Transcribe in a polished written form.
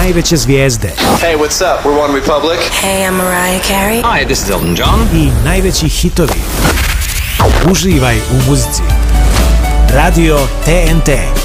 najveće zvijezde. Hey, what's up? We're One Republic. Hey, I'm Mariah Carey. Hi, this is Elton John. I najveći hitovi. Uživaj u muzici. Radio TNT.